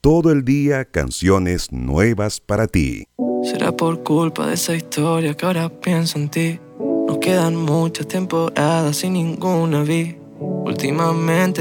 Todo el día canciones nuevas para ti. Será por culpa de esa historia que ahora pienso en ti. Nos quedan muchas temporadas y ninguna vi. Últimamente